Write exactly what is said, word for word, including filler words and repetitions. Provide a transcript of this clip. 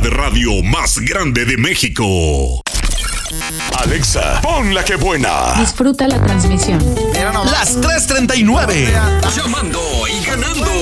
de radio más grande de México. Alexa, pon la que buena. Disfruta la transmisión. Las tres treinta y nueve. Llamando y ganando.